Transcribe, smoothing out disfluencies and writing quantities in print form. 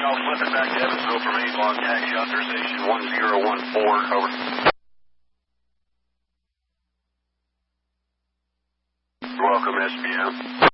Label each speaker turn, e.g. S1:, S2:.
S1: I'll flip it back to Evansville for main log taxi authorization 1014, over. Welcome, SBM.